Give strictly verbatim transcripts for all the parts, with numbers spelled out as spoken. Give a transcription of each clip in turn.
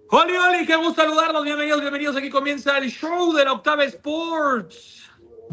Oli, Oli, qué gusto saludarlos, bienvenidos, bienvenidos, aquí comienza el show de la Octava Sports.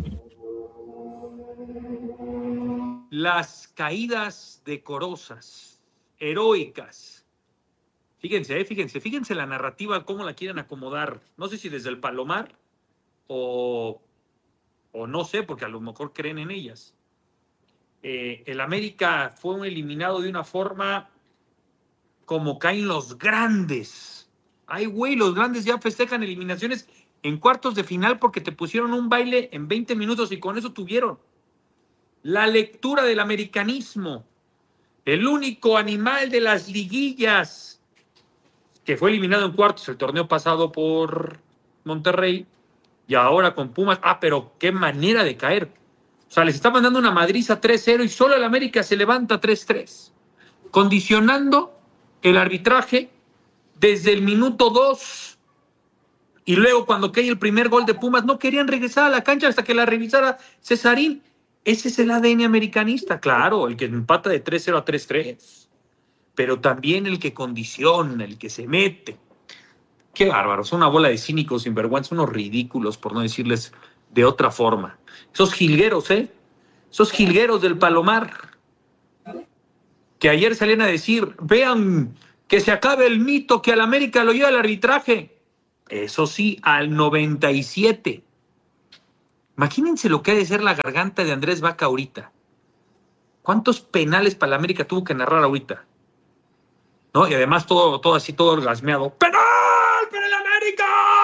Las caídas decorosas, heroicas. Fíjense, eh, fíjense, fíjense la narrativa, cómo la quieren acomodar. No sé si desde el Palomar o, o no sé, porque a lo mejor creen en ellas. Eh, el América fue eliminado de una forma como caen los grandes. Ay, güey, los grandes ya festejan eliminaciones en cuartos de final porque te pusieron un baile en veinte minutos y con eso tuvieron. La lectura del americanismo, el único animal de las liguillas que fue eliminado en cuartos el torneo pasado por Monterrey y ahora con Pumas. Ah, pero qué manera de caer. O sea, les está mandando una madriza tres cero y solo el América se levanta tres tres, condicionando el arbitraje desde el minuto dos. Y luego cuando cae el primer gol de Pumas, no querían regresar a la cancha hasta que la revisara Cesarín. Ese es el A D N americanista, claro, el que empata de tres cero a tres tres. Pero también el que condiciona, el que se mete. Qué bárbaros, una bola de cínicos, sinvergüenza, unos ridículos, por no decirles de otra forma. Esos jilgueros, ¿eh? Esos jilgueros del Palomar, que ayer salían a decir, vean, que se acabe el mito que al América lo lleva al arbitraje. Eso sí, al noventa y siete. Imagínense lo que ha de ser la garganta de Andrés Vaca ahorita. ¿Cuántos penales para la América tuvo que narrar ahorita? ¿No? Y además todo, todo así, todo orgasmeado. ¡Penal para el América!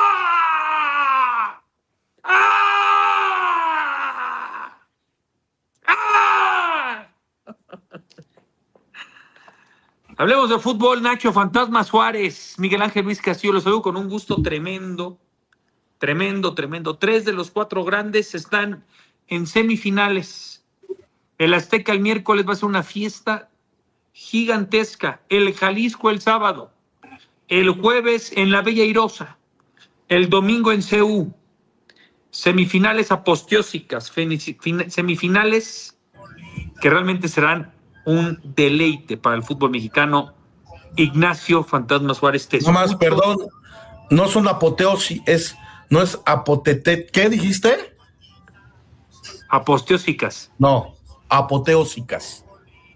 ¡Ah! ¡Ah! Hablemos de fútbol, Nacho Fantasma Suárez, Miguel Ángel Luis Castillo, los saludo con un gusto tremendo, tremendo, tremendo. Tres de los cuatro grandes están en semifinales. El Azteca el miércoles va a ser una fiesta gigantesca. El Jalisco el sábado. El jueves en la Bella Airosa. El domingo en C U. Semifinales aposteósicas, semifinales que realmente serán un deleite para el fútbol mexicano. Ignacio Fantasma Suárez, te No más, perdón, no son apoteosis, es, no es apotete, ¿qué dijiste? Aposteósicas. No, apoteósicas.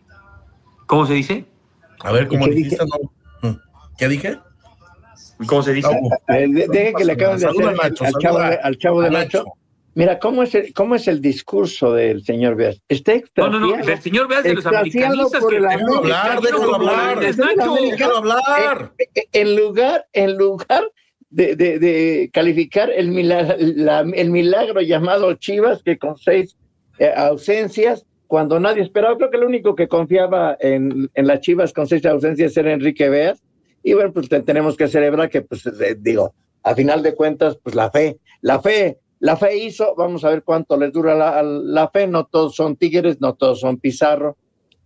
¿Cómo se dice? A ver, ¿cómo dijiste? No. ¿Qué dije? ¿Cómo se dice? No, eh, de, deje que le acaban de hacer Nacho, al, chavo de, al chavo de Nacho. Nacho. Mira, ¿cómo es, el, ¿cómo es el discurso del señor Beas? Está no, no, no, el señor Beas de los americanistas. Que déjalo hablar, déjalo hablar, déjalo hablar. En lugar, en lugar de, de, de calificar el milagro, la, el milagro llamado Chivas, que con seis eh, ausencias, cuando nadie esperaba, creo que el único que confiaba en, en las Chivas con seis ausencias era Enrique Beas. Y bueno, pues tenemos que celebrar que, pues, eh, digo, a final de cuentas, pues la fe, la fe, la fe hizo, vamos a ver cuánto les dura la, la fe, no todos son Tigres, no todos son Pizarro,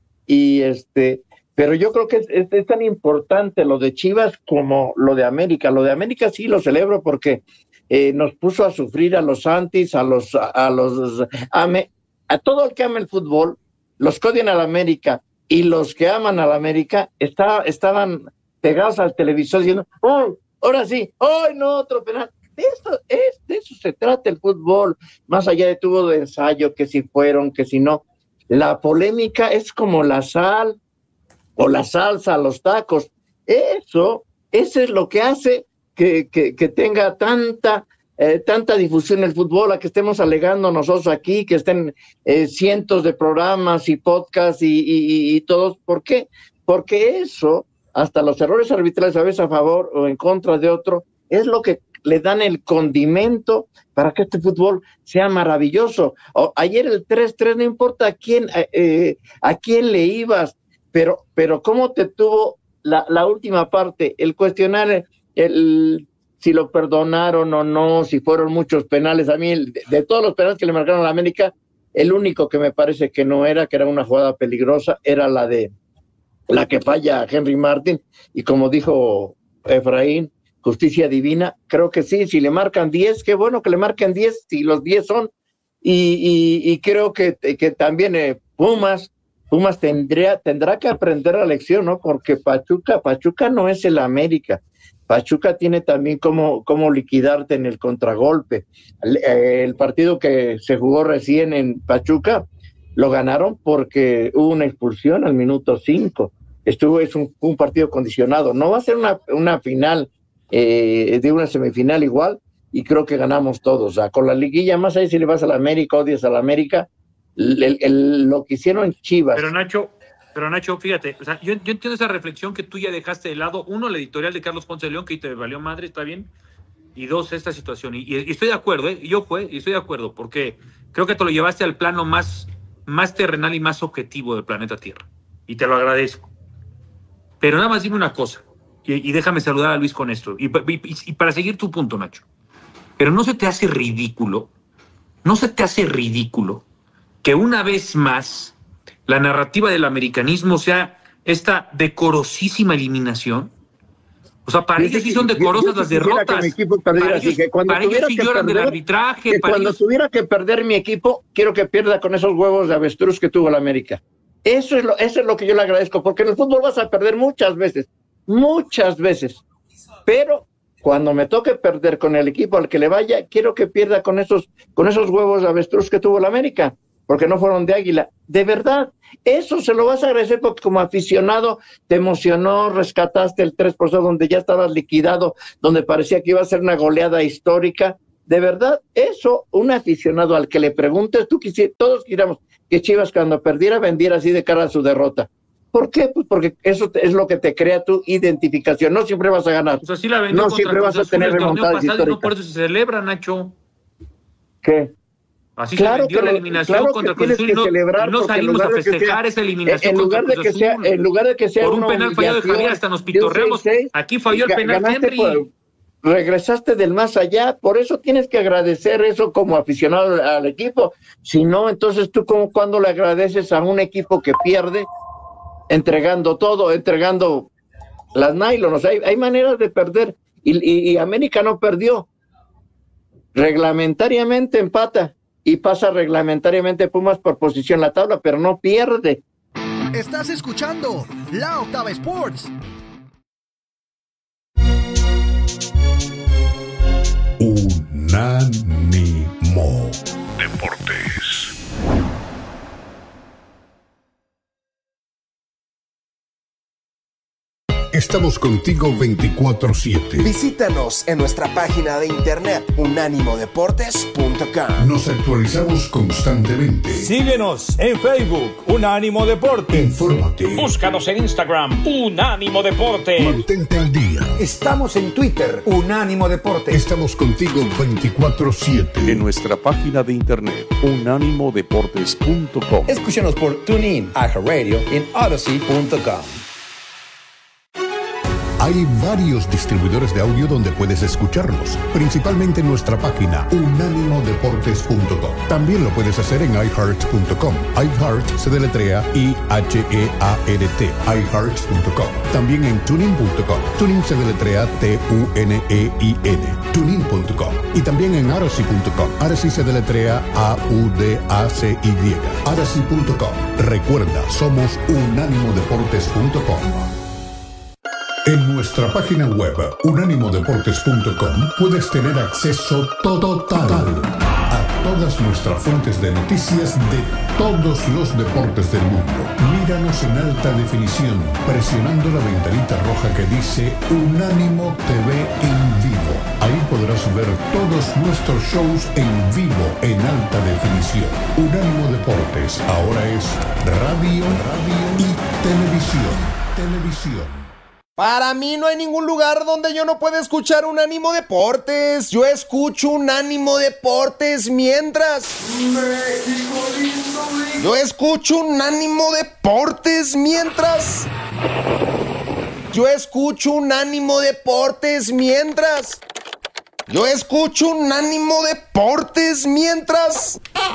y este, pero yo creo que es, es, es tan importante lo de Chivas como lo de América. Lo de América sí lo celebro porque eh, nos puso a sufrir a los Santis, a los, a, a los, a, me, a todo el que ama el fútbol, los que odian a la América y los que aman a la América, está, estaban pegados al televisor diciendo, ¡oh, ahora sí! ¡Ay, no, otro penal! De eso, es, de eso se trata el fútbol, más allá de tubo de ensayo, que si fueron, que si no. La polémica es como la sal, o la salsa, los tacos. Eso, eso es lo que hace que, que, que tenga tanta, eh, tanta difusión el fútbol, a que estemos alegando nosotros aquí, que estén eh, cientos de programas y podcasts y, y, y todos. ¿Por qué? Porque eso, hasta los errores arbitrales, a veces a favor o en contra de otro, es lo que le dan el condimento para que este fútbol sea maravilloso. O, ayer el tres tres, no importa a quién, eh, a quién le ibas, pero, pero cómo te tuvo la, la última parte, el cuestionar el, si lo perdonaron o no, si fueron muchos penales. A mí, de, de todos los penales que le marcaron a la América, el único que me parece que no era, que era una jugada peligrosa, era la de la que falla Henry Martin, y como dijo Efraín, justicia divina. Creo que sí, si le marcan diez, qué bueno que le marquen diez, si los diez son, y, y, y creo que, que también eh, Pumas, Pumas tendría, tendrá que aprender la lección, ¿no? Porque Pachuca, Pachuca no es el América. Pachuca tiene también cómo, cómo liquidarte en el contragolpe. El, el partido que se jugó recién en Pachuca lo ganaron porque hubo una expulsión al minuto cinco. Estuvo, es un, un partido condicionado. No va a ser una, una final eh, de una semifinal igual, y creo que ganamos todos. O sea, con la liguilla, más ahí si le vas a la América, odias a la América, el, el, el, lo que hicieron Chivas. Pero Nacho, pero Nacho, fíjate, o sea, yo, yo entiendo esa reflexión que tú ya dejaste de lado. Uno, la editorial de Carlos Ponce de León, que te valió madre, está bien. Y dos, esta situación. Y, y estoy de acuerdo, ¿eh? Yo fue, y estoy de acuerdo, porque creo que te lo llevaste al plano más, más terrenal y más objetivo del planeta Tierra. Y te lo agradezco. Pero nada más dime una cosa, y, y déjame saludar a Luis con esto, y, y, y para seguir tu punto, Nacho. Pero no se te hace ridículo, no se te hace ridículo que una vez más la narrativa del americanismo sea esta decorosísima eliminación. O sea, para ellos sí son decorosas las derrotas. Que mi equipo perdiera, para ellos, que cuando para ellos sí que lloran perder, del arbitraje. Que para cuando ellos... tuviera que perder mi equipo, quiero que pierda con esos huevos de avestruz que tuvo la América. Eso es lo, eso es lo que yo le agradezco, porque en el fútbol vas a perder muchas veces, muchas veces. Pero cuando me toque perder con el equipo al que le vaya, quiero que pierda con esos, con esos huevos de avestruz que tuvo la América, porque no fueron de águila. De verdad, eso se lo vas a agradecer porque como aficionado te emocionó, rescataste el tres por cero donde ya estabas liquidado, donde parecía que iba a ser una goleada histórica. De verdad, eso, un aficionado al que le preguntes, tú quisieras, todos quisiéramos que Chivas cuando perdiera vendiera así de cara a su derrota. ¿Por qué? Pues porque eso es lo que te crea tu identificación. No siempre vas a ganar. Pues así la vendió no contra siempre Cruz vas a Azul tener el torneo remontadas pasado, y no históricas. por eso se celebra, Nacho. ¿Qué? Así claro se vendió que la lo, eliminación claro contra que Cruz Azul y no, celebrar y no salimos a festejar sea, esa eliminación en lugar contra de Cruz que sea, Azul. en lugar de que sea por un penal fallado de Javier hasta nos pitorreamos. seis seis, Aquí falló el penal Henry. Por, regresaste del más allá, por eso tienes que agradecer eso como aficionado al equipo. Si no, entonces tú como cuando le agradeces a un equipo que pierde, entregando todo, entregando las nylon. O sea, hay, hay maneras de perder y, y, y América no perdió. Reglamentariamente empata y pasa reglamentariamente Pumas por posición en la tabla, pero no pierde. Estás escuchando La Octava Sports. Unánimo Deportes. Estamos contigo veinticuatro siete. Visítanos en nuestra página de internet unánimo deportes punto com. Nos actualizamos constantemente. Síguenos en Facebook, Unánimo Deportes. Infórmate. Búscanos en Instagram, Unánimo Deportes. Mantente al día. Estamos en Twitter, Unánimo Deportes. Estamos contigo veinticuatro siete. En nuestra página de internet, unánimo deportes punto com. Escúchanos por TuneIn, iHeartRadio y en Odyssey punto com. Hay varios distribuidores de audio donde puedes escucharnos, principalmente en nuestra página unánimo deportes punto com. También lo puedes hacer en i heart punto com. iHeart se deletrea I H E A R T, i heart punto com. También en tunin punto com. Tunin se deletrea T U N E I N, tunin punto com. Y también en Odyssey punto com. Odyssey se deletrea A U D A C Y, odyssey punto com. Recuerda, somos unánimo deportes punto com. En nuestra página web unánimo deportes punto com puedes tener acceso total a todas nuestras fuentes de noticias de todos los deportes del mundo. Míranos en alta definición presionando la ventanita roja que dice Unánimo T V en vivo. Ahí podrás ver todos nuestros shows en vivo en alta definición. Unánimo Deportes ahora es radio, radio y televisión. Televisión. Para mí no hay ningún lugar donde yo no pueda escuchar Unánimo Deportes. Yo escucho Unánimo Deportes mientras... México lindo, lindo. Yo escucho Unánimo Deportes mientras... Yo escucho Unánimo Deportes mientras... Yo escucho Unánimo Deportes mientras...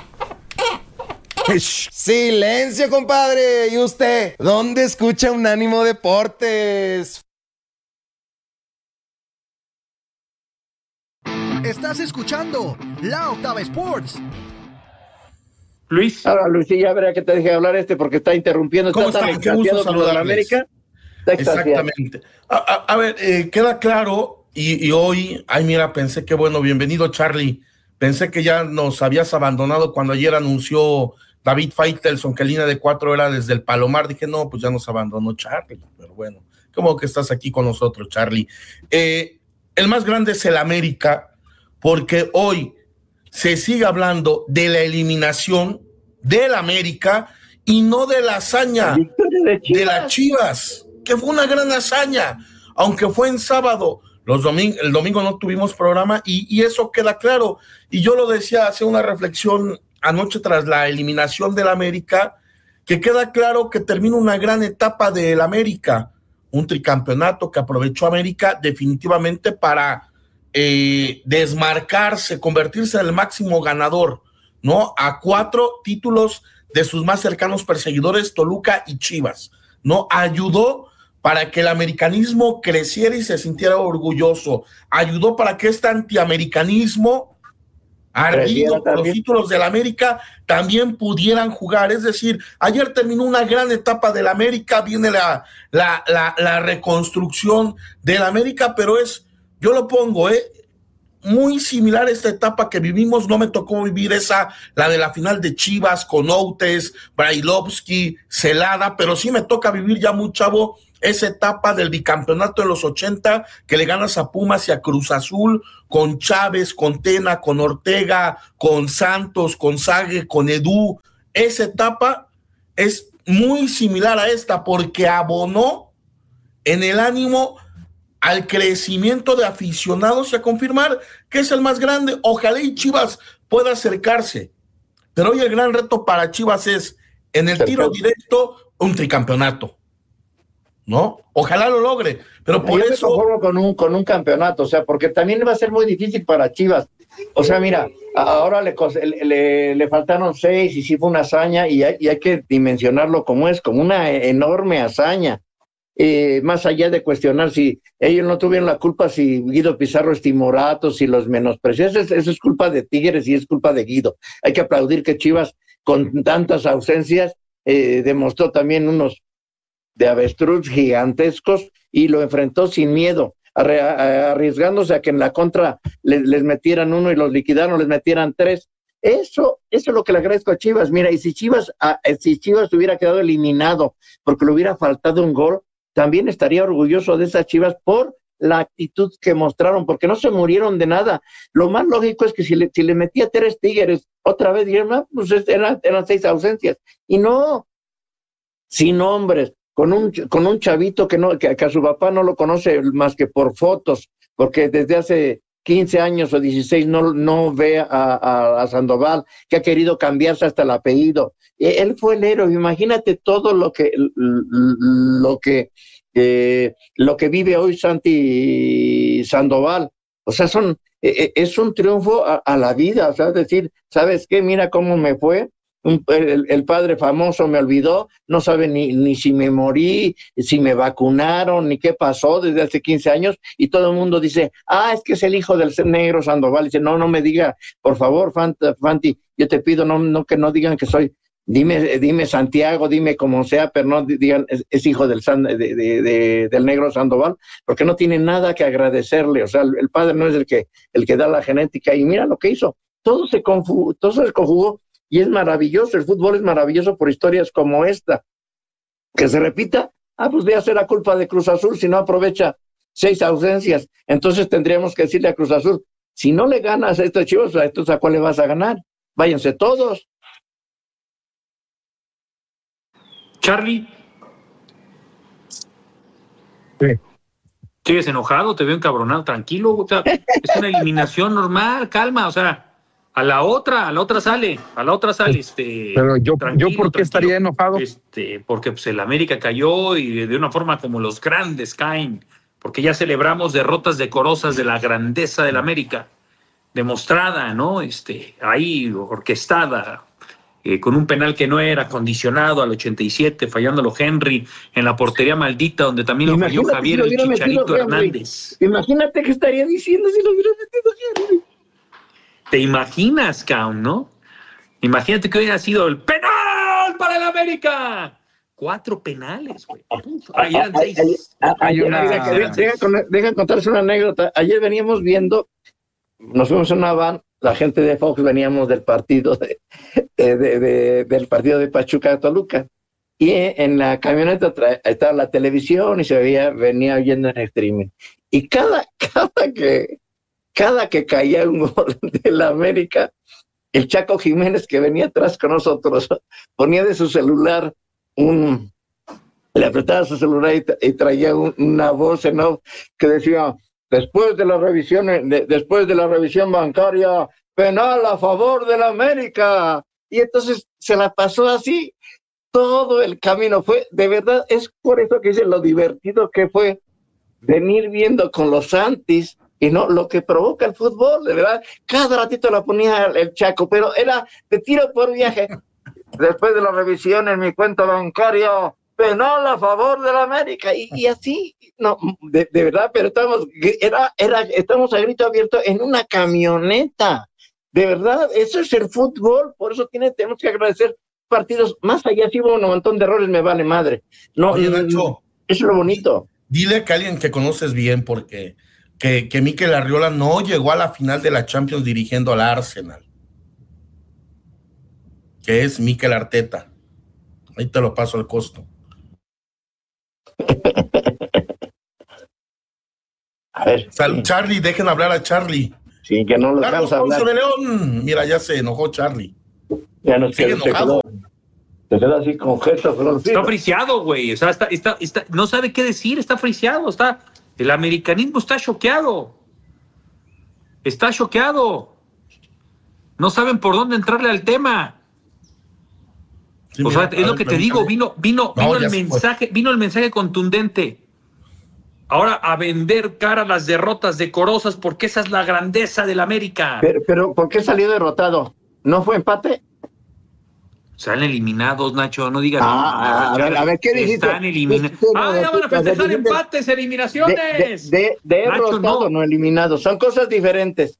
Silencio, compadre. ¿Y usted? ¿Dónde escucha Unánimo Deportes? Estás escuchando La Octava Sports. Luis. Ahora, Luis, ya verá que te deje hablar este porque está interrumpiendo. ¿Cómo está tan están? Qué gusto extasiado con lo de la saludarles. América Exactamente. A, a, a ver, eh, queda claro, y, y hoy, ay mira, pensé que bueno, bienvenido Charlie, pensé que ya nos habías abandonado cuando ayer anunció David Faitelson que línea de cuatro era desde el Palomar, dije no, pues ya nos abandonó Charlie, pero bueno, como que estás aquí con nosotros, Charlie. Eh, el más grande es el América, porque hoy se sigue hablando de la eliminación del América y no de la hazaña de, de las Chivas, que fue una gran hazaña, aunque fue en sábado. Los doming- el domingo no tuvimos programa y, y eso queda claro. Y yo lo decía, hace una reflexión anoche tras la eliminación del América, que queda claro que termina una gran etapa del América, un tricampeonato que aprovechó América definitivamente para eh, desmarcarse, convertirse en el máximo ganador, ¿no? A cuatro títulos de sus más cercanos perseguidores, Toluca y Chivas, ¿no? Ayudó para que el americanismo creciera y se sintiera orgulloso, ayudó para que este antiamericanismo ardido por los títulos del América también pudieran jugar. Es decir, ayer terminó una gran etapa del América, viene la, la, la, la reconstrucción del América, pero es, yo lo pongo, eh, muy similar a esta etapa que vivimos. No me tocó vivir esa, la de la final de Chivas con Outes, Brailovsky, Celada, pero sí me toca vivir ya muy chavo esa etapa del bicampeonato de los ochenta, que le ganas a Pumas y a Cruz Azul, con Chávez, con Tena, con Ortega, con Santos, con Sague, con Edu. Esa etapa es muy similar a esta, porque abonó en el ánimo al crecimiento de aficionados y a confirmar que es el más grande. Ojalá y Chivas pueda acercarse, pero hoy el gran reto para Chivas es, en el tiro directo, un tricampeonato, ¿no? Ojalá lo logre, pero por Yo eso... me conformo con un, con un campeonato, o sea, porque también va a ser muy difícil para Chivas. O sea, mira, ahora le, le, le faltaron seis y sí fue una hazaña, y hay, y hay que dimensionarlo como es, como una enorme hazaña. Eh, más allá de cuestionar si ellos no tuvieron la culpa, si Guido Pizarro es timorato, si los menospreció, eso es, eso es culpa de Tigres y es culpa de Guido. Hay que aplaudir que Chivas, con tantas ausencias, eh, demostró también unos de avestruz gigantescos y lo enfrentó sin miedo, arriesgándose a que en la contra les, les metieran uno y los liquidaron, les metieran tres. Eso, eso es lo que le agradezco a Chivas. Mira, y si Chivas, a, si Chivas hubiera quedado eliminado porque le hubiera faltado un gol, también estaría orgulloso de esas Chivas por la actitud que mostraron, porque no se murieron de nada. Lo más lógico es que si le, si le metía tres Tigres otra vez, dijeron, ah, pues eran, eran seis ausencias. Y no, sin nombres, con un, con un chavito que, no, que, que a su papá no lo conoce más que por fotos, porque desde hace quince años o dieciséis no, no ve a, a, a Sandoval, que ha querido cambiarse hasta el apellido. Él fue el héroe. Imagínate todo lo que lo que eh, lo que vive hoy Santi Sandoval. O sea, son eh, es un triunfo a, a la vida. O sea, es decir, ¿sabes qué? Mira cómo me fue. Un, el, el padre famoso me olvidó, no sabe ni, ni si me morí, si me vacunaron, ni qué pasó desde hace quince años, y todo el mundo dice, ah, es que es el hijo del negro Sandoval. Dice, no, no me diga, por favor, Fanti, yo te pido, no, no que no digan que soy, dime, dime Santiago, dime como sea, pero no digan, es, es hijo del, San, de, de, de, del negro Sandoval, porque no tiene nada que agradecerle. O sea, el, el padre no es el que, el que da la genética, y mira lo que hizo, todo se conjugó, todo se conjugó. Y es maravilloso, el fútbol es maravilloso por historias como esta. Que se repita, ah, pues voy a ser la culpa de Cruz Azul si no aprovecha seis ausencias. Entonces tendríamos que decirle a Cruz Azul, si no le ganas a estos Chivas, entonces ¿a cuál le vas a ganar? Váyanse todos. Charlie. Sí. ¿Sigues enojado? Te veo encabronado, tranquilo. O sea, es una eliminación normal, calma, o sea... A la otra, a la otra sale, a la otra sale, este... Pero yo, yo ¿por qué estaría enojado? Este, porque pues el América cayó y de una forma como los grandes caen, porque ya celebramos derrotas decorosas de la grandeza del América, demostrada, ¿no? Este, ahí, orquestada, eh, con un penal que no era condicionado al ochenta y siete, fallándolo Henry en la portería maldita, donde también lo falló Javier el Chicharito Hernández. Imagínate qué estaría diciendo si lo hubiera metido Henry. ¿Te imaginas, Caun, no? Imagínate que hubiera sido el penal para el América. Cuatro penales, güey. Ahí eran seis. Hay una... Deja contarles una anécdota. Ayer veníamos viendo, nos fuimos en una van, la gente de Fox veníamos del partido de, de, de, de del partido de Pachuca Toluca. Y en la camioneta tra- estaba la televisión y se veía, venía oyendo en streaming. Y cada, cada que cada que caía un gol de la América, el Chaco Jiménez, que venía atrás con nosotros, ponía de su celular un, le apretaba su celular y, y traía un, una voz en off que decía, después de la revisión, de, después de la revisión bancaria, penal a favor de la América. Y entonces se la pasó así todo el camino. Fue, de verdad, es por eso que dice lo divertido que fue venir viendo con los Santis y no lo que provoca el fútbol, de verdad. Cada ratito la ponía el Chaco, pero era de tiro por viaje. Después de la revisión en mi cuenta bancaria, penal a favor de la América, y, y así, no, de, de verdad, pero estamos, era, era, estamos a grito abierto en una camioneta, de verdad, eso es el fútbol, por eso tiene, tenemos que agradecer partidos, más allá, si hubo un montón de errores, me vale madre, no, Oye, Nacho, es lo bonito. Dile que alguien que conoces bien, porque que, que Mikel Arriola no llegó a la final de la Champions dirigiendo al Arsenal, que es Mikel Arteta. Ahí te lo paso al costo. A ver. Sal, Charlie, dejen hablar a Charlie. Sí, que no lo dejamos hablar. De León. Mira, ya se enojó Charlie. Ya no sigue enojado. Se queda así con gesto. Está friseado, güey. O sea, está, está, está, no sabe qué decir, está friseado. Está, el americanismo está choqueado. Está choqueado. No saben por dónde entrarle al tema. Sí, o mira, sea, es lo que te digo, vino, vino, no, vino el mensaje, vino el mensaje contundente. Ahora a vender cara a las derrotas decorosas, porque esa es la grandeza del América. Pero, pero ¿por qué salió derrotado? ¿No fue empate? Salen eliminados, Nacho, no digas. Ah, no, a ver, a ver, ¿qué dijiste? Están eliminados. Ah, ya van a festejar empates, eliminaciones. De, de, de derrotado, no. no eliminados. Son cosas diferentes.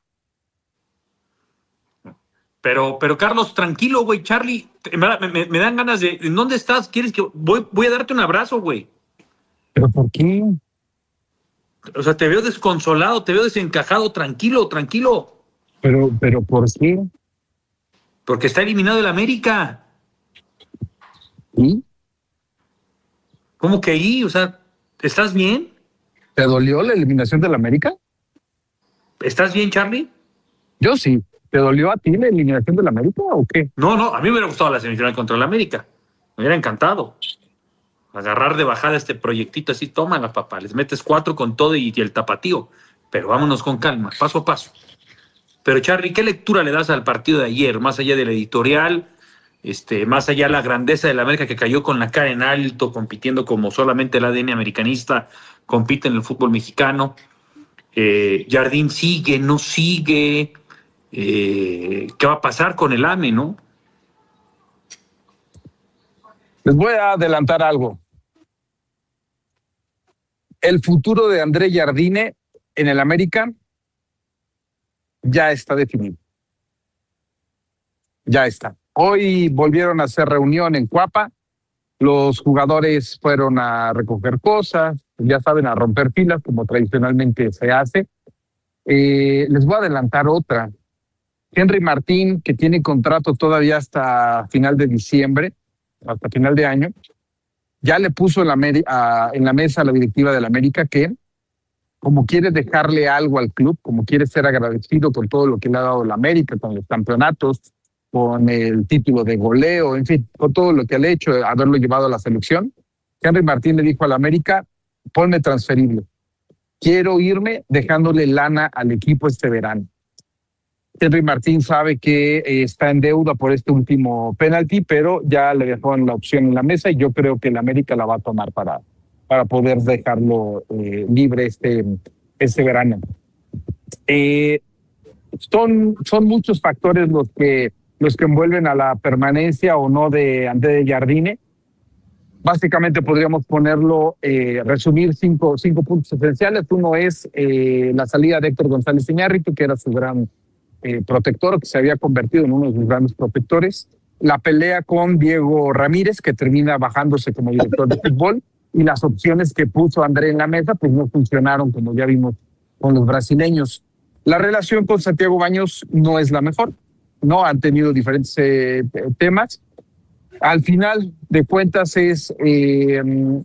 Pero, pero Carlos, tranquilo, güey, Charlie, me, me, me dan ganas de... ¿En dónde estás? ¿Quieres que...? Voy, voy a darte un abrazo, güey. ¿Pero por qué? O sea, te veo desconsolado, te veo desencajado, tranquilo, tranquilo. Pero, pero ¿por qué? Porque está eliminado el América. ¿Y? ¿Cómo que ahí? O sea, ¿estás bien? ¿Te dolió la eliminación del América? ¿Estás bien, Charlie? Yo sí. ¿Te dolió a ti la eliminación del América o qué? No, no, a mí me hubiera gustado la semifinal contra el América. Me hubiera encantado. Agarrar de bajada este proyectito así, tómala, papá. Les metes cuatro con todo y, y el tapatío. Pero vámonos con calma, paso a paso. Pero, Charlie, ¿qué lectura le das al partido de ayer? Más allá del editorial, este, más allá de la grandeza del América que cayó con la cara en alto, compitiendo como solamente el A D N americanista compite en el fútbol mexicano. Eh, Jardín sigue, no sigue... Eh, ¿qué va a pasar con el A M E, no? Les voy a adelantar algo. El futuro de André Jardine en el América ya está definido. Ya está. Hoy volvieron a hacer reunión en Cuapa. Los jugadores fueron a recoger cosas, ya saben, a romper filas, como tradicionalmente se hace. Eh, les voy a adelantar otra. Henry Martín, que tiene contrato todavía hasta final de diciembre, hasta final de año, ya le puso en la, a, en la mesa a la directiva del América que, como quiere dejarle algo al club, como quiere ser agradecido con todo lo que le ha dado el América, con los campeonatos, con el título de goleo, en fin, con todo lo que le ha hecho, haberlo llevado a la selección, Henry Martín le dijo al América, ponme transferible. Quiero irme dejándole lana al equipo este verano. Henry Martín sabe que eh, está en deuda por este último penalti, pero ya le dejaron la opción en la mesa y yo creo que el América la va a tomar para, para poder dejarlo eh, libre este, este verano. Eh, son, son muchos factores los que, los que envuelven a la permanencia o no de André Jardine. Básicamente podríamos ponerlo, eh, resumir cinco, cinco puntos esenciales. Uno es eh, la salida de Héctor González Iñárritu, que era su gran Eh, protector, que se había convertido en uno de sus grandes protectores. la pelea con Diego Ramírez, que termina bajándose como director de fútbol, y las opciones que puso André en la mesa, pues no funcionaron, como ya vimos con los brasileños. La relación con Santiago Baños no es la mejor, ¿no? Han tenido diferentes eh, temas. Al final de cuentas es, eh,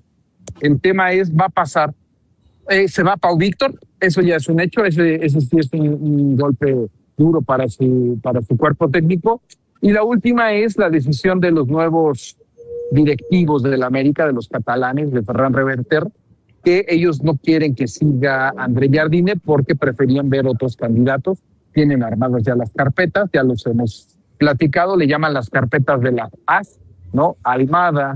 el tema es, va a pasar, eh, se va Pau Víctor, eso ya es un hecho, ese, ese sí es un, un golpe duro para su, para su cuerpo técnico. Y la última es la decisión de los nuevos directivos de la América, de los catalanes, de Ferran Reverter, que ellos no quieren que siga André Jardine porque preferían ver otros candidatos. Tienen armadas ya las carpetas, ya los hemos platicado, le llaman las carpetas de las A S, ¿no? Almada,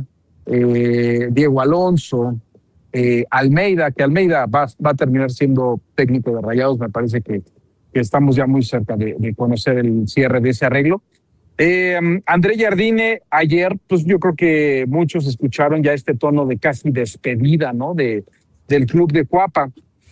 eh, Diego Alonso, eh, Almeida, que Almeida va, va a terminar siendo técnico de Rayados, me parece que, que estamos ya muy cerca de, de conocer el cierre de ese arreglo. Eh, André Jardine, ayer, pues yo creo que muchos escucharon ya este tono de casi despedida, ¿no? De, del club de Cuapa.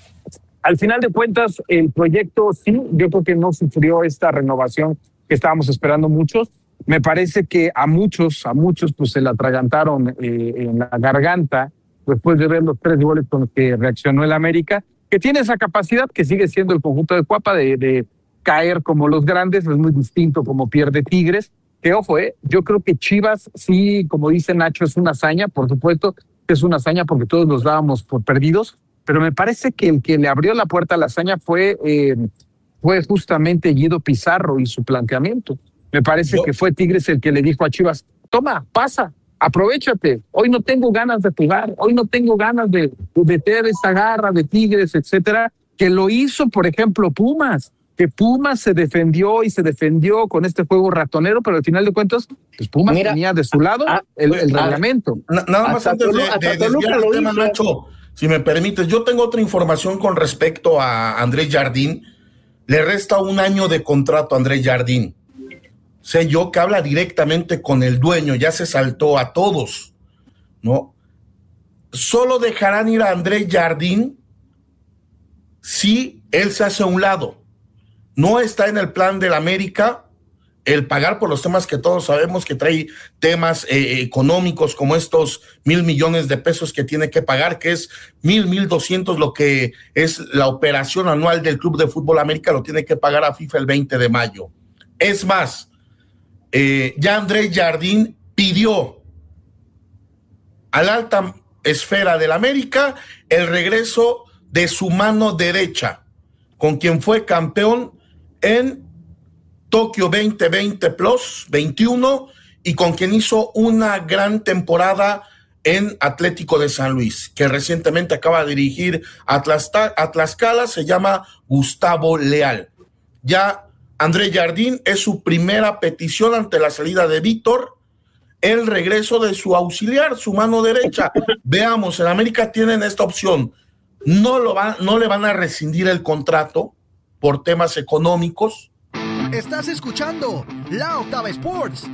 Al final de cuentas, el proyecto sí, yo creo que no sufrió esta renovación que estábamos esperando muchos. Me parece que a muchos, a muchos, pues se le atragantaron eh, en la garganta después de ver los tres goles con los que reaccionó el América, que tiene esa capacidad que sigue siendo el conjunto de Cuapa de, de caer como los grandes, es muy distinto como pierde Tigres, que ojo, eh, yo creo que Chivas, sí, como dice Nacho, es una hazaña, por supuesto que es una hazaña porque todos los dábamos por perdidos, pero me parece que el que le abrió la puerta a la hazaña fue, eh, fue justamente Guido Pizarro y su planteamiento. Me parece yo, que fue Tigres el que le dijo a Chivas, toma, pasa, aprovechate, hoy no tengo ganas de jugar, hoy no tengo ganas de, de meter esa garra de Tigres, etcétera, que lo hizo, por ejemplo, Pumas, que Pumas se defendió y se defendió con este juego ratonero, pero al final de cuentas, pues Pumas Mira, tenía de su lado a, el, el a, reglamento. Nada más antes de, de desviar el tema, Nacho, si me permites, yo tengo otra información con respecto a André Jardine. Le resta un año de contrato a André Jardine. Sé yo que habla directamente con el dueño, ya se saltó a todos, ¿no? Solo dejarán ir a André Jardine si él se hace a un lado. No está en el plan del América el pagar por los temas que todos sabemos que trae temas eh, económicos como estos mil millones de pesos que tiene que pagar, que es mil, mil doscientos lo que es la operación anual del Club de Fútbol América, lo tiene que pagar a FIFA el veinte de mayo. Es más, eh, ya André Jardine pidió a la alta esfera del América el regreso de su mano derecha, con quien fue campeón en Tokio veinte veinte plus veintiuno y con quien hizo una gran temporada en Atlético de San Luis, que recientemente acaba de dirigir a Tlaxcala, se llama Gustavo Leal. Ya André Jardine es su primera petición ante la salida de Víctor, el regreso de su auxiliar, su mano derecha. Veamos, en América tienen esta opción, no, lo va, no le van a rescindir el contrato por temas económicos. Estás escuchando La Octava Sports.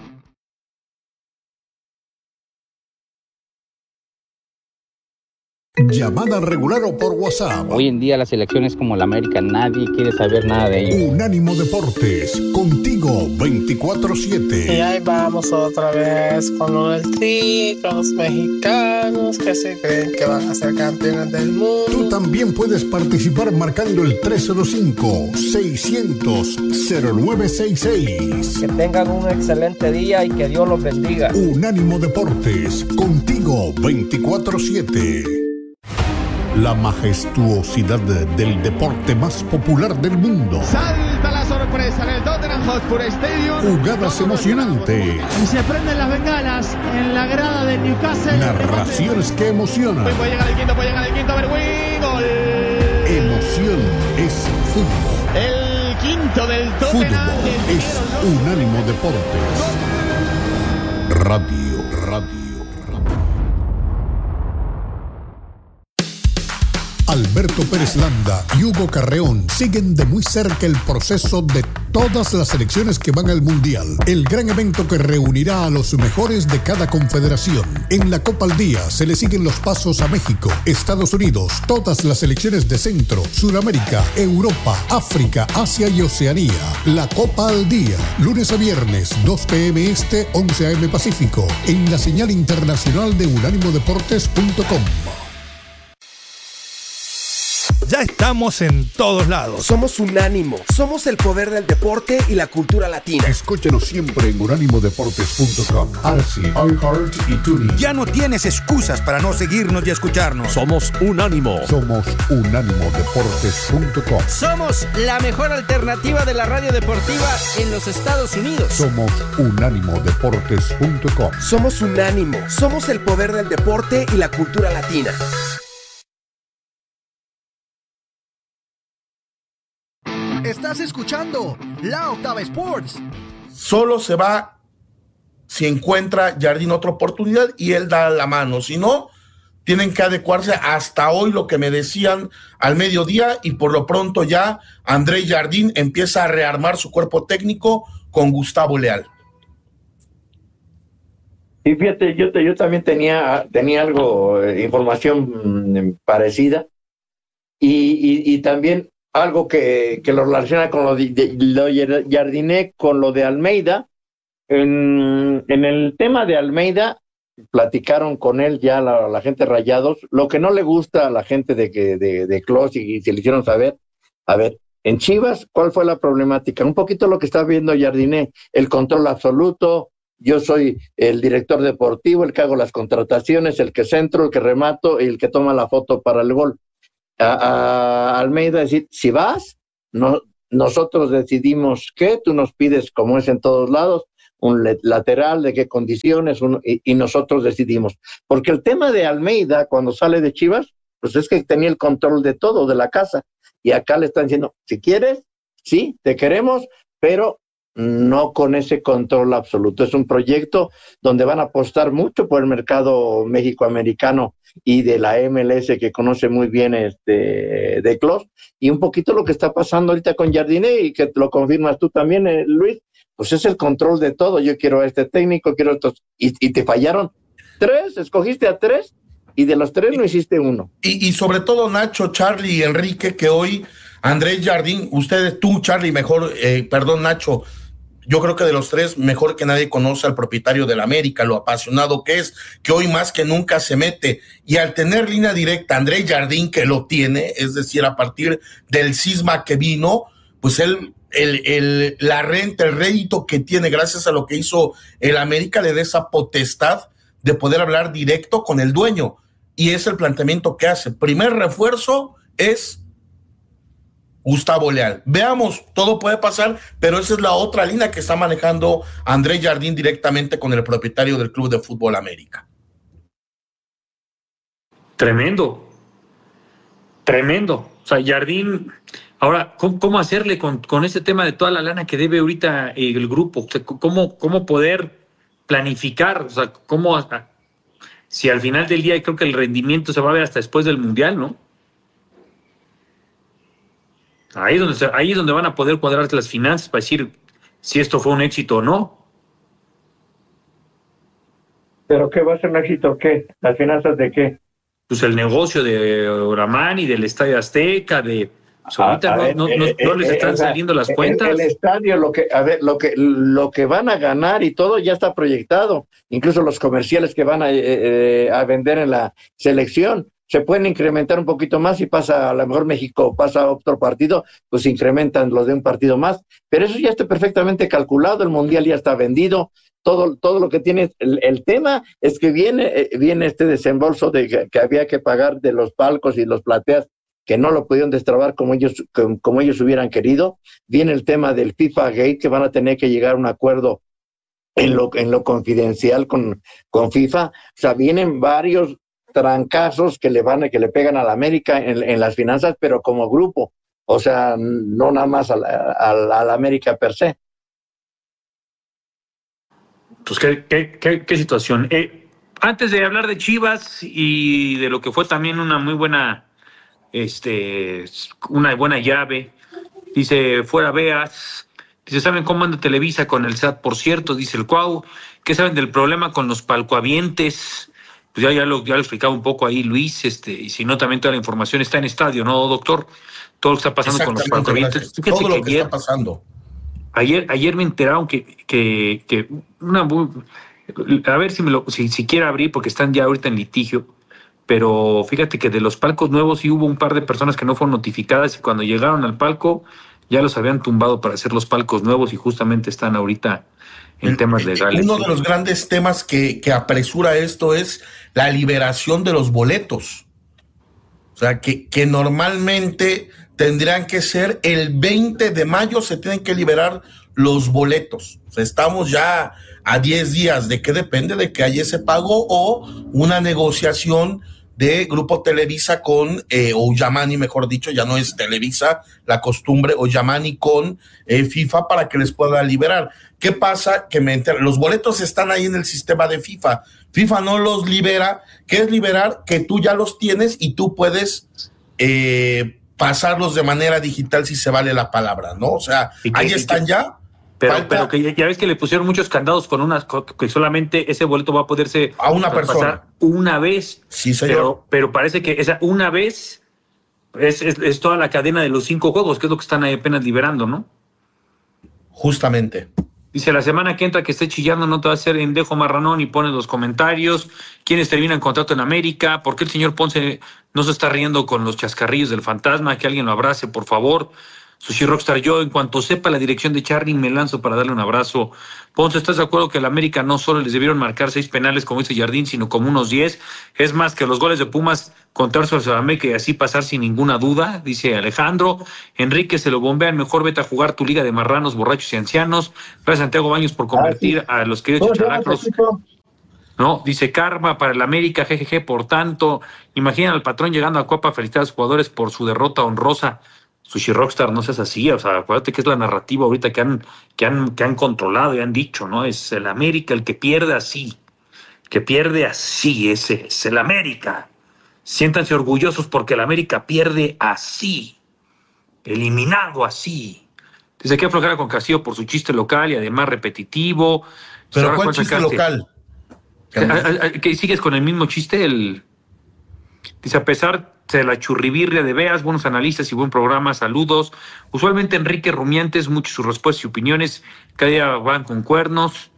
Llamada regular o por WhatsApp. Hoy en día las elecciones como la América, nadie quiere saber nada de ello. Unánimo Deportes, contigo veinticuatro siete. Y ahí vamos otra vez con lo del Tri, con los mexicanos que se creen que van a ser campeones del mundo. Tú también puedes participar marcando el tres cero cinco, seiscientos, cero nueve sesenta y seis. Que tengan un excelente día y que Dios los bendiga. Unánimo Deportes, contigo veinticuatro siete. La majestuosidad del deporte más popular del mundo. Salta la sorpresa en el Tottenham Hotspur Stadium. Jugadas emocionantes. Y se prenden las bengalas en la grada de Newcastle. Narraciones que emocionan. Puede llegar el quinto, puede llegar el quinto, a ver, win, gol. Emoción es fútbol. El quinto del Tottenham. Fútbol es Unánimo Deportes. Radio, radio. Al Alberto Pérez Landa y Hugo Carreón siguen de muy cerca el proceso de todas las selecciones que van al Mundial. El gran evento que reunirá a los mejores de cada confederación. En la Copa al Día se le siguen los pasos a México, Estados Unidos, todas las selecciones de Centro, Sudamérica, Europa, África, Asia y Oceanía. La Copa al Día, lunes a viernes, dos p m este, once a m Pacífico, en la señal internacional de unánimo deportes punto com. Ya estamos en todos lados. Somos Unánimo. Somos el poder del deporte y la cultura latina. Escúchanos siempre en unánimo deportes punto com, Arsi, iHeart y TuneIn. Ya no tienes excusas para no seguirnos y escucharnos. Somos Unánimo. Somos unánimo deportes punto com. Somos la mejor alternativa de la radio deportiva en los Estados Unidos. Somos unánimo deportes punto com. Somos Unánimo. Somos el poder del deporte y la cultura latina. Estás escuchando La Octava Sports. Solo se va si encuentra Jardín otra oportunidad y él da la mano. Si no, tienen que adecuarse hasta hoy lo que me decían al mediodía y por lo pronto ya André Jardín empieza a rearmar su cuerpo técnico con Gustavo Leal. Y fíjate, yo, yo también tenía, tenía algo, eh, información mmm, parecida y, y, y también algo que, que lo relaciona con lo de, de lo Jardiné, con lo de Almeida. En, en el tema de Almeida, platicaron con él ya la, la gente Rayados, lo que no le gusta a la gente de, de, de Clos y, y se le hicieron saber, a ver, en Chivas, ¿cuál fue la problemática? Un poquito lo que está viendo Jardiné, el control absoluto, yo soy el director deportivo, el que hago las contrataciones, el que centro, el que remato y el que toma la foto para el gol. A, a Almeida decir, si vas, no, nosotros decidimos qué, tú nos pides, como es en todos lados, un lateral, de qué condiciones, un, y, y nosotros decidimos. Porque el tema de Almeida, cuando sale de Chivas, pues es que tenía el control de todo, de la casa, y acá le están diciendo, si quieres, sí, te queremos, pero no con ese control absoluto. Es un proyecto donde van a apostar mucho por el mercado méxico-americano y de la M L S que conoce muy bien este de Clos, y un poquito lo que está pasando ahorita con Jardiné, y que lo confirmas tú también, eh, Luis, pues es el control de todo. Yo quiero a este técnico, quiero estos, y, y te fallaron tres, escogiste a tres, y de los tres no hiciste uno. Y, y sobre todo Nacho, Charlie y Enrique, que hoy Andrés Jardín, ustedes, tú, Charlie, mejor, eh, perdón, Nacho, yo creo que de los tres, mejor que nadie conoce al propietario del América, lo apasionado que es, que hoy más que nunca se mete. Y al tener línea directa, André Jardín, que lo tiene, es decir, a partir del cisma que vino, pues él, el, el, la renta, el rédito que tiene gracias a lo que hizo el América, le da esa potestad de poder hablar directo con el dueño. Y es el planteamiento que hace. Primer refuerzo es Gustavo Leal. Veamos, todo puede pasar, pero esa es la otra línea que está manejando André Jardín directamente con el propietario del Club de Fútbol América. Tremendo. Tremendo. O sea, Jardín, ahora, ¿cómo, cómo hacerle con, con este tema de toda la lana que debe ahorita el grupo? O sea, ¿cómo, cómo poder planificar? O sea, ¿cómo, si al final del día creo que el rendimiento se va a ver hasta después del Mundial, ¿no? Ahí es, donde se, ahí es donde van a poder cuadrar las finanzas para decir si esto fue un éxito o no. ¿Pero qué va a ser un éxito? ¿Qué? ¿Las finanzas de qué? Pues el negocio de Oramán y del Estadio Azteca, de... Pues ahorita a no, ver, no, eh, no, eh, no les eh, están o sea, saliendo las el, cuentas. El estadio, lo que, a ver, lo que, lo que van a ganar y todo ya está proyectado. Incluso los comerciales que van a, eh, a vender en la selección se pueden incrementar un poquito más. Si pasa, a lo mejor México pasa a otro partido, pues incrementan los de un partido más. Pero eso ya está perfectamente calculado. El Mundial ya está vendido. Todo, todo lo que tiene, el, el tema es que viene, eh, viene este desembolso de que, que había que pagar de los palcos y los plateas, que no lo pudieron destrabar como ellos, como, como ellos hubieran querido. Viene el tema del FIFA Gate, que van a tener que llegar a un acuerdo en lo, en lo confidencial con, con FIFA. O sea, vienen varios trancazos que le van, que le pegan a la América en, en las finanzas, pero como grupo. O sea, no nada más a la, a la, a la América per se. Pues qué, qué, qué, qué situación. Eh, antes de hablar de Chivas y de lo que fue también una muy buena este, una buena llave. Dice, fuera Veas. Dice, ¿saben cómo anda Televisa con el S A T? Por cierto, dice el Cuau. ¿Qué saben del problema con los palcoavientes? Pues ya, ya, lo, ya lo explicaba un poco ahí Luis, este, y si no, también toda la información está en estadio, ¿no, doctor? Todo lo que está pasando con los palcoavientes. Todo lo que ayer, está pasando. Ayer, ayer me enteraron que, que, que una... A ver si, me lo, si, si quiere abrir, porque están ya ahorita en litigio, pero fíjate que de los palcos nuevos sí hubo un par de personas que no fueron notificadas y cuando llegaron al palco ya los habían tumbado para hacer los palcos nuevos y justamente están ahorita en el, temas legales. Uno de los grandes temas que, que apresura esto es la liberación de los boletos. O sea, que, que normalmente tendrían que ser el veinte de mayo, se tienen que liberar los boletos. O sea, estamos ya a diez días. ¿De qué depende? De que haya ese pago o una negociación de Grupo Televisa con, eh, o Yamani, mejor dicho, ya no es Televisa la costumbre, o Yamani con eh, FIFA para que les pueda liberar. ¿Qué pasa? Que me enter- los boletos están ahí en el sistema de FIFA. FIFA no los libera. ¿Qué es liberar? Que tú ya los tienes y tú puedes eh, pasarlos de manera digital si se vale la palabra, ¿no? O sea, ahí están ya. Pero, Falta... pero que ya, ya ves que le pusieron muchos candados con unas que solamente ese boleto va a poderse a una persona una vez. Sí, señor. Pero, pero parece que esa una vez es, es, es toda la cadena de los cinco juegos, que es lo que están ahí apenas liberando, ¿no? Justamente. Dice, la semana que entra que esté chillando no te va a hacer endejo marranón y pones los comentarios. ¿Quiénes terminan contrato en América? ¿Por qué el señor Ponce no se está riendo con los chascarrillos del fantasma? Que alguien lo abrace, por favor. Sushi Rockstar, yo en cuanto sepa la dirección de Charly me lanzo para darle un abrazo. Ponce, ¿estás de acuerdo que el América no solo les debieron marcar seis penales como dice Jardín, sino como unos diez? Es más, que los goles de Pumas contarse a América y así pasar sin ninguna duda, dice Alejandro. Enrique, se lo bombean, mejor vete a jugar tu liga de marranos, borrachos y ancianos. Gracias Santiago Baños por convertir ah, sí. a los queridos chicharacros. No, dice Karma para el América, jejeje, por tanto, imagina al patrón llegando a Copa a felicitar a los jugadores por su derrota honrosa. Sushi Rockstar, no seas así, o sea, acuérdate que es la narrativa ahorita que han, que han, que han controlado y han dicho, ¿no? Es el América el que pierde así, que pierde así, ese es el América. Siéntanse orgullosos porque el América pierde así, eliminado así. Dice que aflojera con Castillo por su chiste local y además repetitivo. ¿Pero cuál chiste local? ¿Que sigues con el mismo chiste? El... Dice, a pesar de la churribirria de Veas, buenos analistas y buen programa, saludos. Usualmente Enrique Rumiantes, muchas sus respuestas y opiniones, cada día van con cuernos.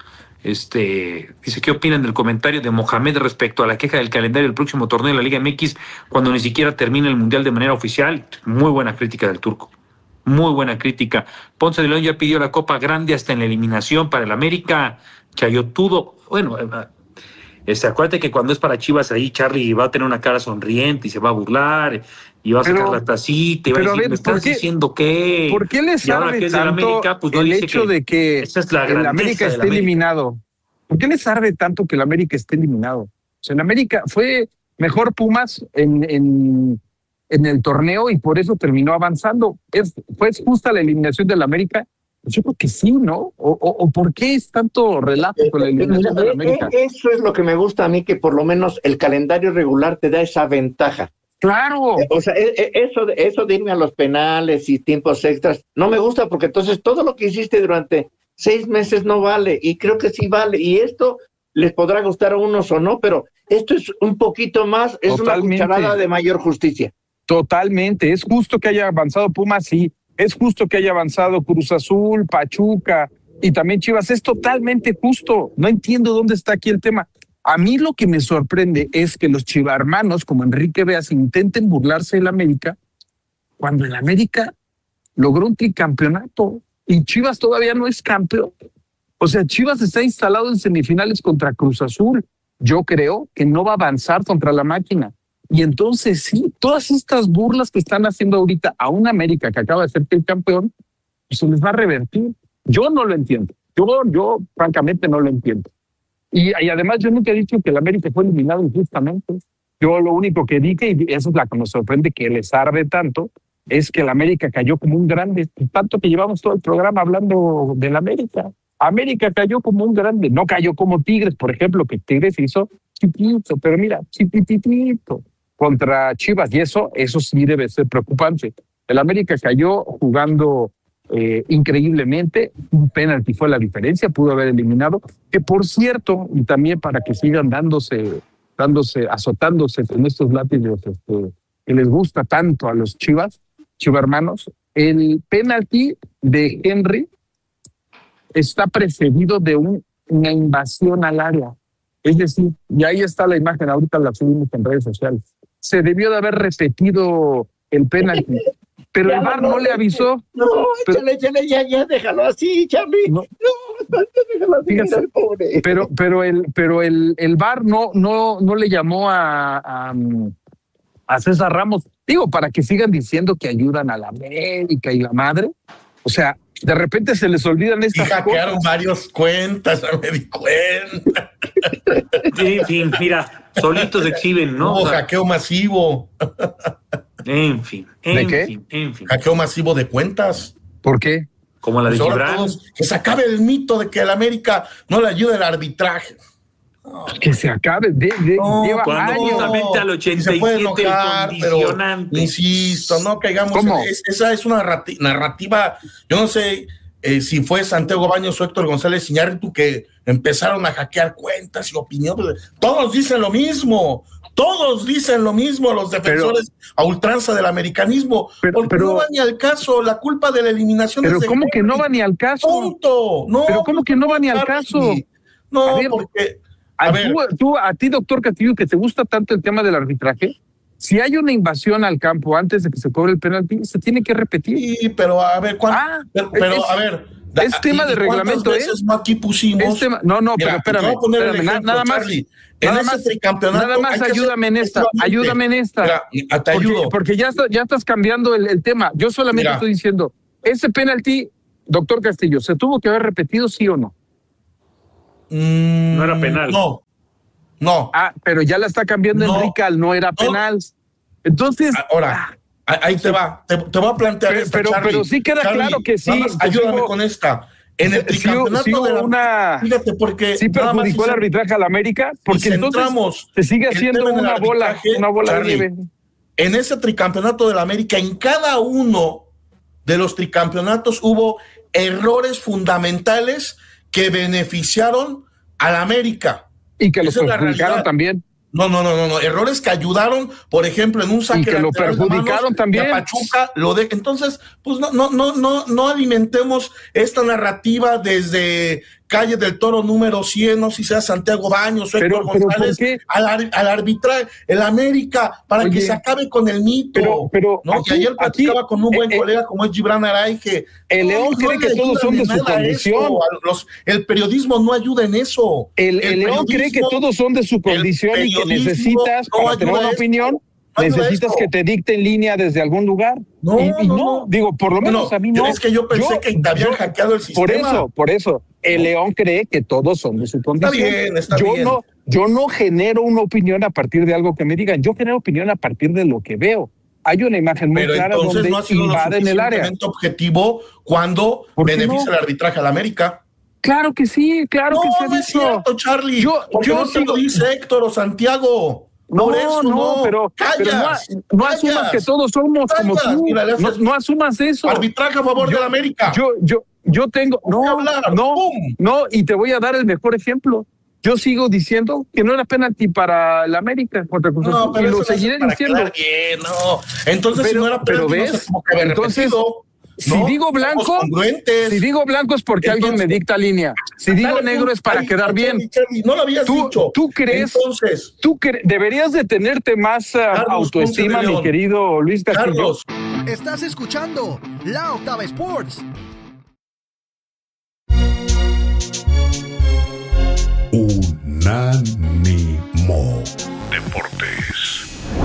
Este, dice, ¿qué opinan del comentario de Mohamed respecto a la queja del calendario del próximo torneo de la Liga M X cuando ni siquiera termina el Mundial de manera oficial? Muy buena crítica del turco, muy buena crítica. Ponce de León ya pidió la Copa Grande hasta en la eliminación para el América, Chayotudo, bueno... Este, acuérdate que cuando es para Chivas ahí, Charly va a tener una cara sonriente y se va a burlar y va a sacar pero, la tacita y va a decir, ver, ¿me estás qué, diciendo qué? ¿Por qué les arde tanto América, pues no el hecho que de que es el América esté eliminado? ¿Por qué les arde tanto que el América esté eliminado? O sea, en América fue mejor Pumas en, en, en el torneo y por eso terminó avanzando. ¿Es, ¿Fue justa la eliminación del América? Yo creo que sí, ¿no? ¿O, o, o por qué es tanto relajo con la eliminación de la América? Eso es lo que me gusta a mí, que por lo menos el calendario regular te da esa ventaja. ¡Claro! O sea, eso, eso de irme a los penales y tiempos extras, no me gusta porque entonces todo lo que hiciste durante seis meses no vale, y creo que sí vale, y esto les podrá gustar a unos o no, pero esto es un poquito más, es Totalmente. Una cucharada de mayor justicia. Totalmente, es justo que haya avanzado Pumas, sí. Es justo que haya avanzado Cruz Azul, Pachuca y también Chivas. Es totalmente justo. No entiendo dónde está aquí el tema. A mí lo que me sorprende es que los chivarmanos como Enrique Veas intenten burlarse del América cuando el América logró un tricampeonato y Chivas todavía no es campeón. O sea, Chivas está instalado en semifinales contra Cruz Azul. Yo creo que no va a avanzar contra la máquina. Y entonces sí, todas estas burlas que están haciendo ahorita a una América que acaba de ser el campeón, pues se les va a revertir. Yo no lo entiendo. Yo, yo francamente no lo entiendo. Y, y además yo nunca he dicho que el América fue eliminado injustamente. Yo lo único que dije, y eso es la que nos sorprende que les arde tanto, es que el América cayó como un grande. Tanto que llevamos todo el programa hablando del América. América cayó como un grande. No cayó como Tigres, por ejemplo, que Tigres hizo chiquitito, pero mira, chiquitito. contra Chivas, y eso, eso sí debe ser preocupante. El América cayó jugando eh, increíblemente, un penalti fue la diferencia, pudo haber eliminado, que por cierto, y también para que sigan dándose, dándose, azotándose con estos látigos este, que les gusta tanto a los Chivas, Chivermanos, el penalti de Henry está precedido de un, una invasión al área. Es decir, y ahí está la imagen, ahorita la subimos en redes sociales. Se debió de haber repetido el penalti, pero ya, el V A R no, no le avisó. No, pero, échale, échale, ya, ya, déjalo así, Charlie. No, no, déjalo así, fíjate, mira, el pobre. Pero, pero el, pero el, el V A R no, no, no le llamó a, a, a César Ramos, digo, para que sigan diciendo que ayudan a la América y la madre. O sea, de repente se les olvidan estas y hackearon cosas. varios cuentas, ya me di cuenta. En fin, mira, solitos exhiben, ¿no? Hubo O sea, hackeo masivo. En fin, en ¿De qué? fin, en fin. Hackeo masivo de cuentas. ¿Por qué? Como la de Pues ahora Gibran. todos, que se acabe el mito de que el América no le ayuda el arbitraje. No. Que se acabe, de, de, No, lleva Cuando años. justamente al ochenta y Se puede siete enojar, el pero condicionante. insisto, no caigamos ¿Cómo? en es- esa es una narrati- narrativa, yo no sé eh, si fue Santiago Baños o Héctor González Iñárritu que empezaron a hackear cuentas y opiniones. Todos dicen lo mismo, todos dicen lo mismo los defensores pero, a ultranza del americanismo, pero, porque pero, no va ni al caso, la culpa de la eliminación pero es de ¿cómo Henry. que no va ni al caso? Punto. No, pero ¿cómo que no va ni al caso? No, a ver, porque A ver. Tú, tú, a ti, doctor Castillo, que te gusta tanto el tema del arbitraje, si hay una invasión al campo antes de que se cobre el penalti, se tiene que repetir. Sí, pero a ver, ¿cuánto? Ah, pero, pero es, a ver. Es tema de reglamento, ¿eh? No, aquí pusimos. Es tema, no, no, Mira, pero espérame, espérame ejemplo, nada más. Charlie, Nada en más, ese tricampeonato, nada más ayúdame en esta, ayúdame en esta. Mira, te ayudo. Porque, porque ya, está, ya estás cambiando el, el tema. Yo solamente Mira. estoy diciendo, ese penalti, doctor Castillo, ¿se tuvo que haber repetido sí o no? Mm, no era penal. No. No. Ah, pero ya la está cambiando no. Enrique al no era penal. No. Entonces. Ahora, ah, ahí te va. Te, te voy a plantear pero, esta, pero, Charlie. pero sí queda Charlie, claro que sí. Más, que ayúdame sigo, con esta. En el tricampeonato sigo, sigo de la, una, fíjate, porque sí perjudicó el arbitraje a la América, porque entonces se sigue haciendo una bola, una bola Charlie, de nieve. En ese tricampeonato de la América, en cada uno de los tricampeonatos hubo errores fundamentales que beneficiaron a la América. Y que los perjudicaron también. No, no, no, no, no, errores que ayudaron, por ejemplo, en un saque y que lo perjudicaron manos, también. Pachuca lo de, entonces, pues no, no, no, no, no alimentemos esta narrativa desde Calle del Toro número cien, no si sea Santiago Baños o Héctor González, al, al arbitrar el América para Oye, que se acabe con el mito. Pero, pero ¿no? aquí, Y ayer platicaba aquí, con un buen eh, colega como es Gibran Aray que el León no, cree no que todos son de su condición. Los, el periodismo no ayuda en eso. El, el, el León cree que todos son de su condición y que necesitas no para tener una eso. opinión. No necesitas que te dicte en línea desde algún lugar. No, y, y no, no, no, digo, por lo menos no, a mí no. Es que yo pensé yo, que te habían yo, hackeado el sistema. Por eso, por eso. El León cree que todos son de su condición. Está bien, está yo bien. No, yo no genero una opinión a partir de algo que me digan. Yo genero opinión a partir de lo que veo. Hay una imagen muy Pero clara donde no ha sido invaden el área. Objetivo cuando beneficia no? el arbitraje a la América. Claro que sí, claro no, que se ha no es cierto, Charlie. Yo, yo no sigo... te lo dice Héctor o Santiago. No, Por eso, no, no, pero, callas, pero no, no asumas que todos somos callas, como tú. Mira, no, no asumas eso. Arbitraje a favor yo, de la América. Yo, yo, yo tengo, no, no, ¡pum! no, y te voy a dar el mejor ejemplo. Yo sigo diciendo que no era penalti para la América contra Cruz Azul, no, y lo seguiré diciendo. Bien, no. Entonces, pero, si no era penalti, pero ves, no sé cómo que haber entonces, repetido. Si ¿no? digo blanco, si digo blanco es porque Entonces, alguien me dicta línea. Si digo dale, negro es para ay, quedar bien. Charlie, Charlie, no lo habías ¿Tú, dicho. ¿Tú crees? Entonces, tú cre deberías de tenerte más uh, Carlos, autoestima, mi querido Luis Castillo. Carlos. Estás escuchando La Octava Sports. Unánimo Deportes.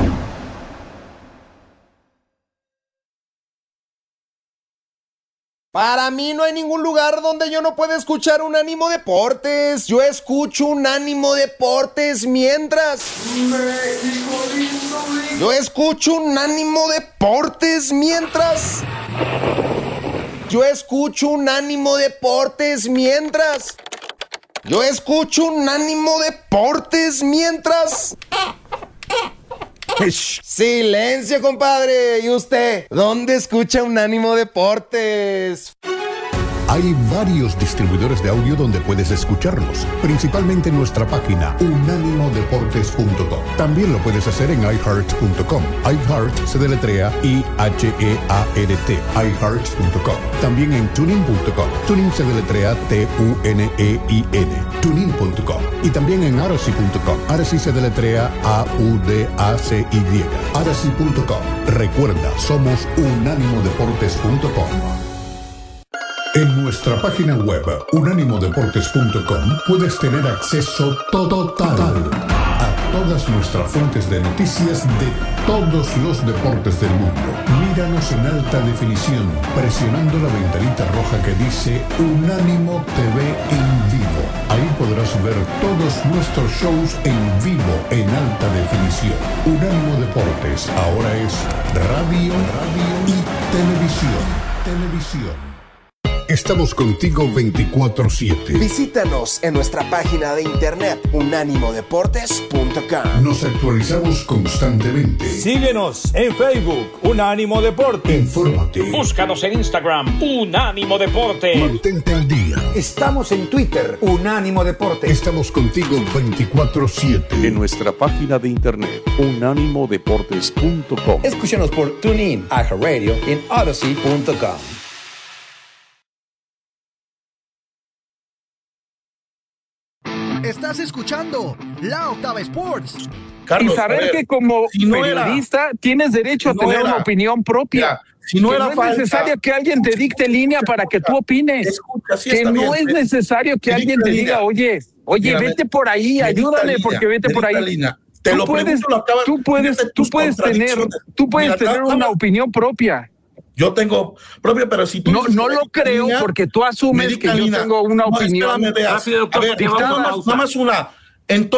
Para mí no hay ningún lugar donde yo no pueda escuchar Unánimo Deportes. Yo escucho Unánimo Deportes mientras... México lindo, lindo. Yo escucho Unánimo Deportes mientras... Yo escucho Unánimo Deportes mientras... Yo escucho Unánimo Deportes mientras... Silencio, compadre. ¿Y usted? ¿Dónde escucha Unánimo Deportes? Hay varios distribuidores de audio donde puedes escucharnos, principalmente en nuestra página unánimo deportes punto com. También lo puedes hacer en i heart punto com. iHeart se deletrea I H E A R T, i heart punto com. También en tunin punto com. Tunin se deletrea T U N E I N, tunin punto com. Y también en Odyssey punto com. Odyssey se deletrea A U D A C Y, odyssey punto com. Recuerda, somos unánimo deportes punto com. En nuestra página web unánimo deportes punto com puedes tener acceso total a todas nuestras fuentes de noticias de todos los deportes del mundo. Míranos en alta definición presionando la ventanita roja que dice Unánimo T V en vivo. Ahí podrás ver todos nuestros shows en vivo en alta definición. Unánimo Deportes ahora es radio, radio y televisión. Televisión. Estamos contigo veinticuatro siete. Visítanos en nuestra página de internet unánimo deportes punto com. Nos actualizamos constantemente. Síguenos en Facebook, Unánimo Deportes. Infórmate. Búscanos en Instagram, Unánimo Deportes. Mantente al día. Estamos en Twitter, Unánimo Deportes. Estamos contigo veinticuatro siete. En nuestra página de internet, unánimo deportes punto com. Escúchanos por TuneIn, iHeartRadio y en odyssey punto com. Estás escuchando La Octava Sports. Carlos, y saber ver, que como si no periodista era, tienes derecho si a tener no era, una opinión propia. Mira, si no que era no es falta, necesario que alguien te dicte línea para que tú opines. Escucha, sí que está no bien, es necesario que alguien te línea. diga, oye, oye, Mira, vete por ahí, ayúdale, línea, porque vete por ahí. Línea. Te tú lo puedes, pregunto, lo acabas, tú puedes, tú puedes tener, tú puedes Mira, tener nada, una opinión propia. Yo tengo propia, pero si tú no, no lo creo línea, porque tú asumes que yo línea. tengo una no, opinión. Espérame, veas. Rápido, doctor, a ver, porque vamos a nada más, pausa. nada más una. Entonces,